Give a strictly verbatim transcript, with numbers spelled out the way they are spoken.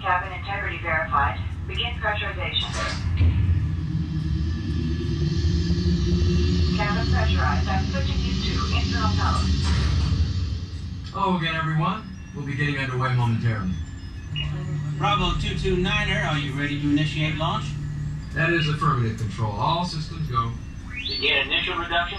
cabin integrity verified. Begin pressurization. Cabin pressurized. I'm switching you to internal power. Hello again, everyone. We'll be getting underway momentarily. Bravo two two niner, are you ready to initiate launch? That is affirmative, Control. All systems go. Begin initial reduction.